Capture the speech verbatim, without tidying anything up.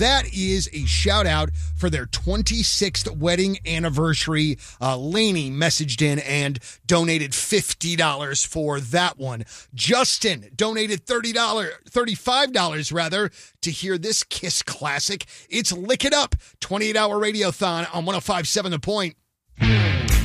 That is a shout out for their twenty-sixth wedding anniversary. Uh, Lainey messaged in and donated fifty dollars for that one. Justin donated thirty dollars, thirty-five dollars rather, to hear this Kiss classic. It's Lick It Up, twenty-eight hour radiothon on one oh five point seven The Point.